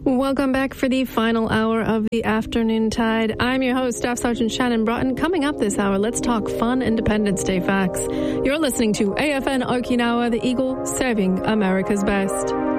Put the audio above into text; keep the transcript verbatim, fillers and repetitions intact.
Welcome back for the final hour of the Afternoon Tide. I'm your host, Staff Sergeant Shannon Broughton. Coming up this hour, let's talk fun Independence Day facts. You're listening to A F N Okinawa, the Eagle, serving America's best.